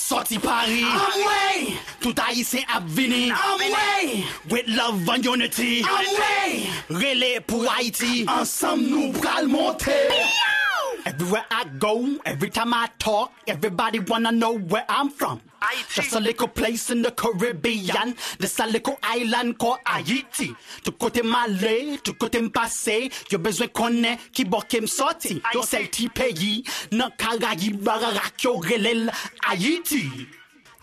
sorti Paris. I'm way. Tout haïtien a vini. I'm way. With love and unity. I'm way. Relais pour Haïti. Ensemble nous pral monter. Everywhere I go, every time I talk, everybody wanna know where I'm from. Just a little place in the Caribbean, this a little island called Haiti. Tout côté malais, tout côté m'passé, y'a besoin connaître qui boque m'sorti. Yo c'est le petit pays, nan Caraïbes, barak yo relèl Haiti.